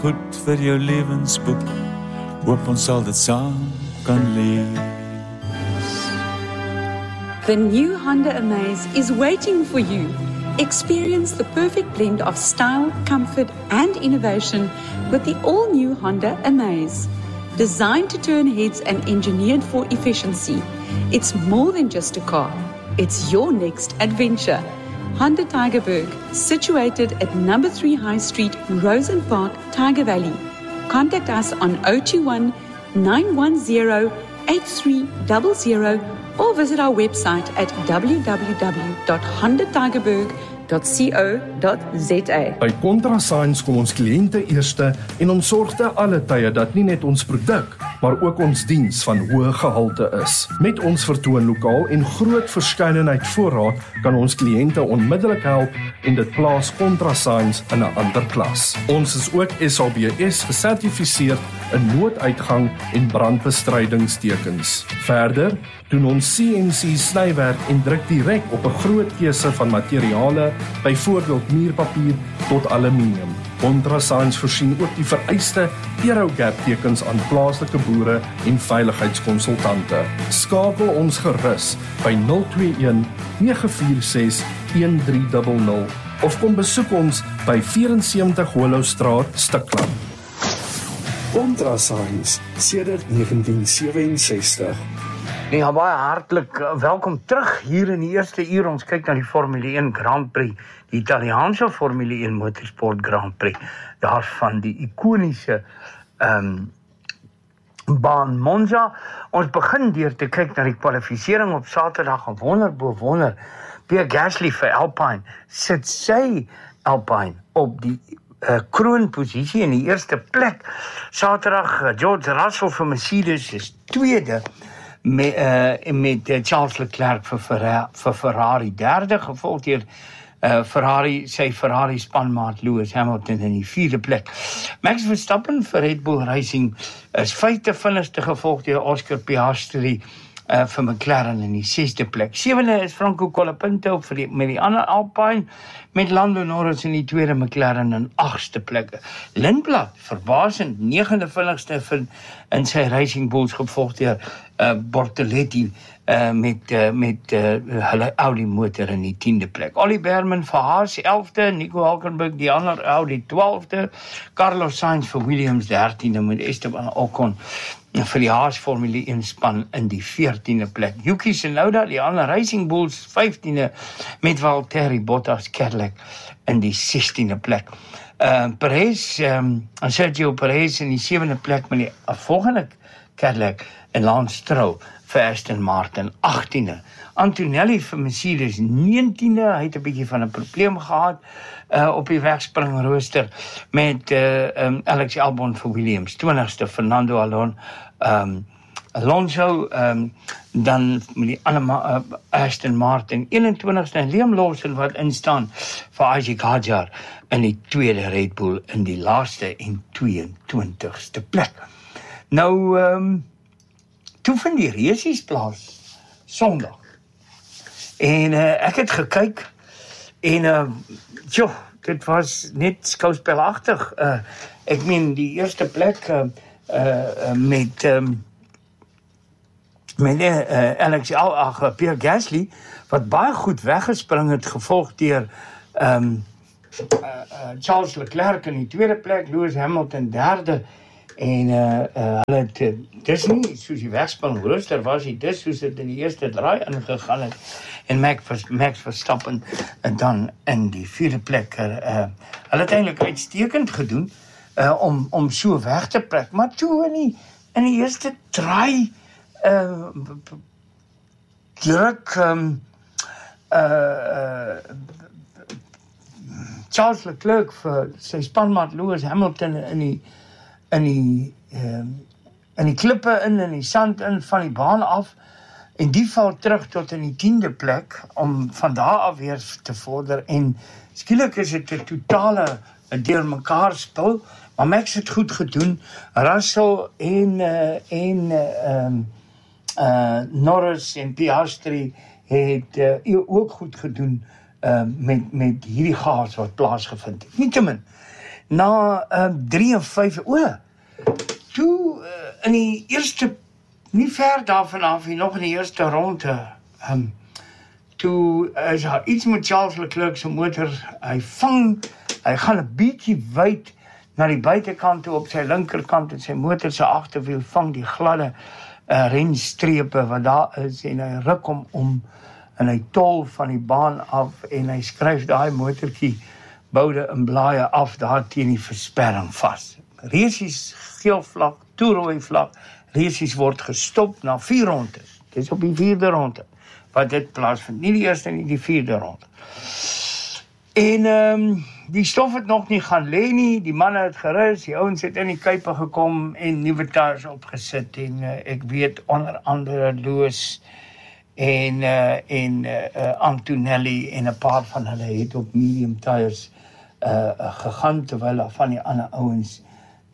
Goed vir jou lewensboek, hoop ons sal dit saam kan lees. The new Honda Amaze is waiting for you. Experience the perfect blend of style, comfort, and innovation with the all-new Honda Amaze. Designed to turn heads and engineered for efficiency, it's more than just a car. It's your next adventure. Honda Tygerberg, situated at number 3 High Street, Rosen Park, Tiger Valley. Contact us on 021 910 8300 or visit our website at www.hondatigerberg.co.za. By ContraSigns kom ons kliënte eerste en ons sorg te alle tye dat nie net ons produk, maar ook ons diens van hoë gehalte is. Met ons vertoonlokaal en groot verskeidenheid voorraad kan ons kliënte onmiddellik help en dit plaas ContraSigns in 'n ander klas. Ons is ook SABS gesertifiseer in nooduitgang en brandbestrydingstekens. Verder doen ons CNC snywerk en druk direk op 'n groot keuse van materiale, byvoorbeeld muurpapier tot aluminium. ContraSigns voorsien ook die vereiste Aerogap tekens aan plaaslike boere en veiligheidskonsultante. Skakel ons gerus by 021 946 1300 of kom besoek ons by 74 Hollowstraat, Stikland. ContraSigns, sedert 1967. Ja, baie hartlik welkom terug hier in die eerste uur. Ons kyk na die Formule 1 Grand Prix, die Italiaanse Formule 1 Motorsport Grand Prix, daarvan die ikoniese baan Monza. Ons begin deur te kyk na die kwalifisering op Saterdag en wonder, Pierre Gasly vir Alpine, sit sy Alpine op die kroonposisie in die eerste plek. Saterdag, George Russell vir Mercedes is tweede, met Charles Leclerc vir Ferrari derde, gevolg deur sy Ferrari spanmaat Lewis Hamilton in die vierde plek. Max Verstappen vir Red Bull Racing is vyfde finiste, gevolg deur Oscar Piastri vir McLaren in die sesde plek. Sewende is Franco Colapinto met die ander Alpine, met Lando Norris in die tweede, McLaren in agste plekke. Lindblad, verbasend, negende vinnigste in sy Racing Bulls, gevolg deur Bortoletti met hulle Audi motor in die 10de plek. Ollie Behrman vir Haas 11de, Nico Hülkenberg die ander Audi 12de, Carlos Sainz vir Williams 13de, met Esteban Ocon vir die Haas Formule 1 span in die 14de plek. Yuki Tsunoda, die ander Racing Bulls 15de, met Valtteri Bottas Cadillac in die 16de plek. Sergio Perez in die 7de plek met die volgende Cadillac, en Lance Stroll vir Aston Martin 18de. Antonelli vir Mercedes 19de, hy het 'n bietjie van 'n probleem gehad op die wegspringrooster met Alex Albon vir Williams 20ste, Fernando Alonso dan met die ander Aston Martin 21ste, en Liam Lawson wat instaan vir Isaac Hadjar in die tweede Red Bull in die laaste en 22ste plek. Nou toe vind die resies plaas Sondag. En ek het gekyk en dit was net skouspelagtig. Ek meen die eerste plek met Pierre Gasly wat baie goed weggespring het, gevolg deur Charles Leclerc in die tweede plek, Lewis Hamilton derde. En hulle het, dis nie soos die wegspringrooster was, dis soos dit in die eerste draai ingegaan het, en Max Verstappen dan in die vierde plek. Hulle het eintlik uitstekend gedoen om so weg te plek, maar toe in die eerste draai druk Charles Leclerc vir sy spanmaat Lewis Hamilton in die klippe in die sand in van die baan af, en die val terug tot in die 10de plek om van daar af weer te vorder, en skielik is dit 'n totale deur mekaar spil, maar Max het goed gedoen. Russell en Norris en Piastri het ook goed gedoen met hierdie chaos wat plaasgevind het. Nietemin, na 3 en 5, toe in die eerste, nie ver daarvan af, nog in die eerste ronde, toe is daar iets met Charles Leclerc se motor, hy gaan 'n bietjie wyd na die buitekant toe op sy linkerkant en sy motor se agterwiel vang die gladde renstrepe wat daar is en hy ruk hom om en hy tol van die baan af en hy skryf daai motortjie boude en blaaie af daar teen die versperring vas. Resies geel vlag, toe rooi vlag, resies word gestop na 4 rondes. Dit is op die 4de ronde wat dit plaasvind, nie die eerste nie, die 4de ronde. En die stof het nog nie gaan lê nie, die manne het gerus, die ouens het in die kuipe gekom en nuwe tyres opgesit en ek weet onder andere Loos en Antonelli en 'n paar van hulle het op medium tyres gegaan terwyl van die ander ouens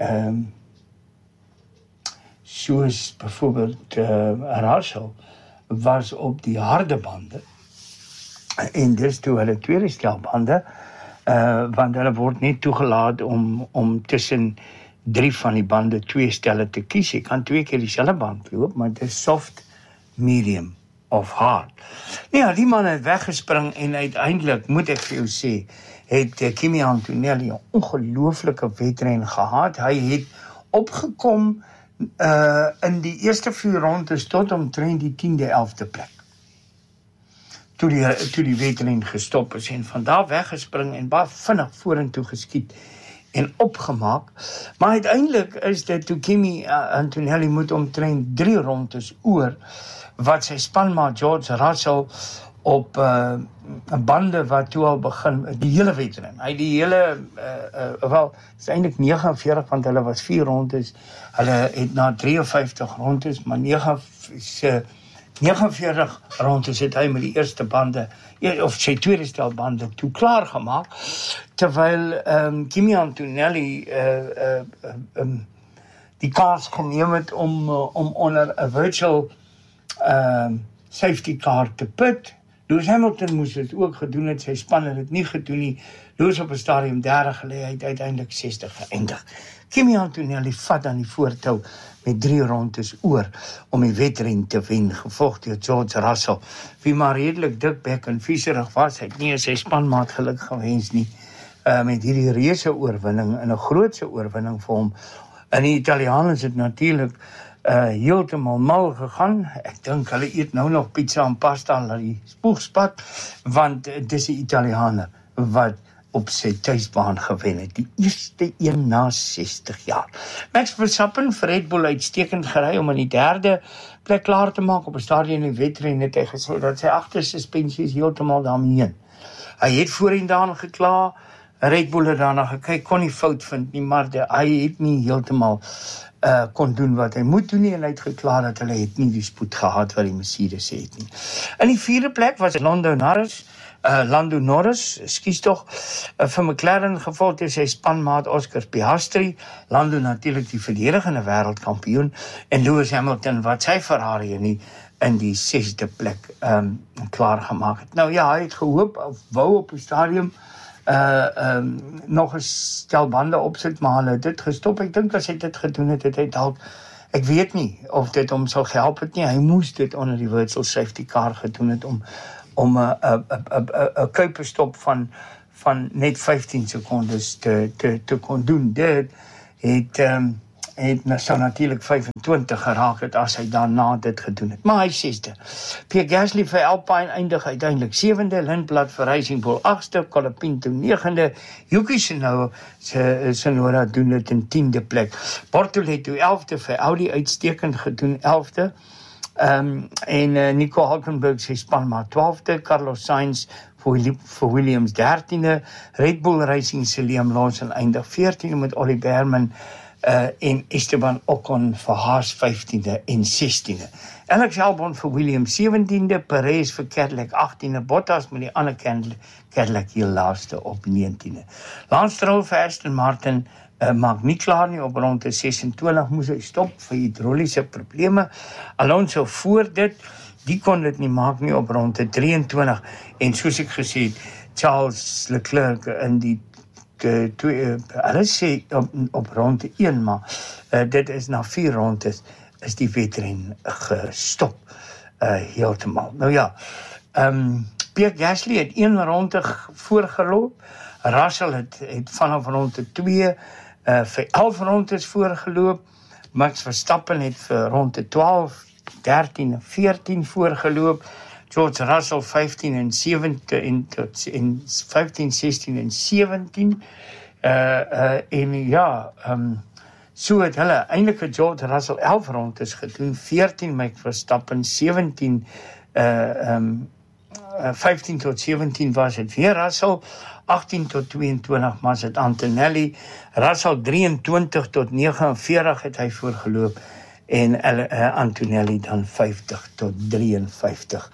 soos byvoorbeeld Russell was op die harde bande en dis toe hulle tweede stel bande want hulle word net toegelaat om tussen 3 van die bande 2 stelle te kies. Jy kan 2 keer dieselfde band loop, maar dit is soft, medium of hard. Ja, die man het weggespring en uiteindelik, moet ek vir jou sê, het Kimi Antonelli 'n ongelooflike wedren gehad. Hy het opgekom in die eerste 4 rondes tot omtrent die 10de, 11de plek. Toe die wedren gestop is en van daar weggespring en baie vinnig vorentoe geskiet en opgemaak. Maar uiteindelik is dit toe Kimi Antonelli moet omtrent 3 rondes oor wat sy spanmaat George Russell op 'n bande wat toe al begin, die hele wedren. Hy die hele, wel, het is eintlik 49, want hulle was 4 rondes. Hulle het na 53 rondes, maar 49 rondes het hy met die eerste bande, of sy tweede stel bande, toe klaargemaak, terwyl Kimi Antonelli die kans geneem het om onder 'n virtual safety car te put. Lewis Hamilton moes dit ook gedoen het, sy span het dit nie gedoen nie. Lewis op 'n stadium 30 gelê, hy het uiteindelik 60 geëindig. Kimi Antonelli vat dan die voortou met 3 rondes oor om die wedren te wen, gevolg deur George Russell, wie maar redelik dikbek en vieserig was. Hy het nie sy spanmaat geluk gewens nie met hierdie reuse oorwinning en 'n grootse oorwinning vir hom. En die Italianers het natuurlik heeltemal mal gegaan. Ek dink hulle eet nou nog pizza en pasta na die spoegspat, want dis die Italianer wat op sy tuisbaan gewen het. Die eerste een na 60 jaar. Max Verstappen vir Red Bull uitstekend gery om in die 3de plek klaar te maak op 'n stadium in die wedren, het hy gesê dat sy agtersuspensie is heeltemal daarmee heen. Hy het voorheen daarin gekla, Red Bull het daarna gekyk, kon nie fout vind nie, maar hy het nie heeltemal kon doen wat hy moet doen nie, en hy het geklaar dat hulle het nie die spoed gehad wat die Mercedes het nie. In die 4de plek was Lando Norris, vir McLaren gevolg deur sy spanmaat Oscar Piastri, Lando natuurlik die verdedigende wêreldkampioen, en Lewis Hamilton wat sy Ferrari nie in die 6de plek klaar gemaak het. Nou ja, hy het gehoop, of wou op die stadium nog 'n stel bande opsit, maar hulle het dit gestop. Ek dink as hy dit gedoen het, het hy dalk, ek weet nie of dit hom sou gehelp het nie, hy moes dit onder die virtual safety car gedoen het om 'n kuipestop van net 15 sekondes te kon doen. Dit het sou natuurlik 25 geraak het as hy daarna dit gedoen het. Maar hy 6de. Pierre Gasly vir Alpine eindig uiteindelik 7de, Lindblad vir Racing Bull 8ste, Colapinto 9de, Yuki Tsunoda doen dit in 10de plek. Bortoleto 11de vir Audi uitstekend gedoen 11de. En Nico Hülkenberg sy spanmaat 12de, Carlos Sainz vir Williams 13de, Red Bull Racing se Liam Lawson eindig 14de met Ollie Behrman en Esteban Ocon vir Haas 15de en 16de. Alex Albon vir Williams 17de, Perez vir Cadillac 18de, Bottas met die ander Cadillac heel laaste op 19de. Lance Stroll vir Aston Martin maak nie klaar nie, op ronde 26 moes hy stop vir hidroliese probleme. Alonso voor dit, die kon dit nie maak nie op ronde 23, en soos ek gesê het, Charles Leclerc in die hulle sê op ronde 1, maar dit is na 4 rondes is die wedren gestop heeltemal. Nou ja, Pierre Gasly het 1 ronde voorgeloop. Russell het vanaf ronde 2 vir 11 rondes voorgeloop. Max Verstappen het vir ronde 12, 13 en 14 voorgeloop. George Russell 15 en 17 en 15, 16 en 17. En ja, so het hulle eintlik het George Russell 11 rondes gedoen, 14 Max Verstappen, 17 15 tot 17 was het weer Russell, 18 tot 22 was het Antonelli, Russell 23 tot 49 het hy voorgeloop en Antonelli dan 50 tot 53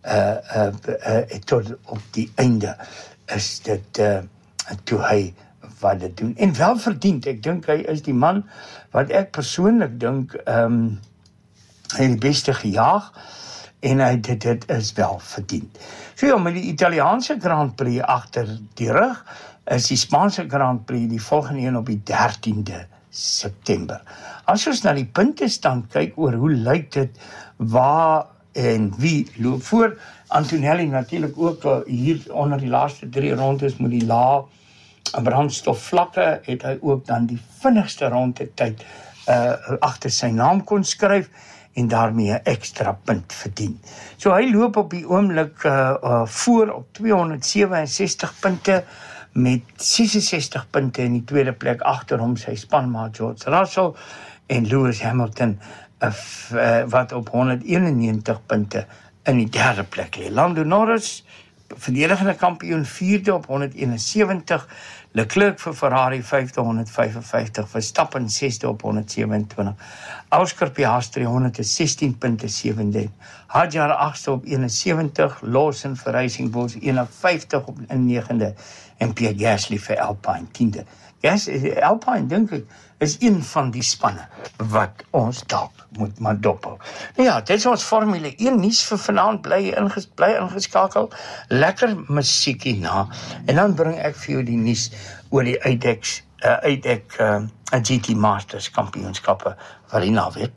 tot op die einde is dit toe hy wat dit doen. En wel verdiend, ek dink hy is die man wat ek persoonlik dink hy die beste gejaag en dit is wel verdiend. So ja, met die Italiaanse Grand Prix agter die rug, is die Spaanse Grand Prix die volgende een op die 13de September. As ons na die puntestand kyk oor hoe lyk dit, waar en wie loop voor, Antonelli natuurlik ook hier onder die laaste 3 rondes met die lae brandstofvlakke, het hy ook dan die vinnigste rondetyd agter sy naam kon skryf, en daarmee 'n ekstra punt verdien. So hy loop op die oomblik voor op 267 punte, met 66 punte in die tweede plek, agter hom sy spanmaat George Russell, en Lewis Hamilton, wat op 191 punte in die derde plek lê. Lando Norris, verdedigende kampioen, 4de op 171, Leclerc vir Ferrari 5de 155, Verstappen 6de op 127, Oscar Piastri 116 punte 7de, Hadjar 8ste op 71, Lawson vir Racing Bulls 51 op 9de en Pierre Gasly vir Alpine 10de. Alpine dink ek is een van die spanne wat ons dalk moet maar dophou. Nou ja, dit is ons Formule 1 nuus vir vanaand, bly ingeskakel, lekker musiekie na, en dan bring ek vir jou die nuus oor die UIDEC GT Masters kampioenskappe wat hierna weer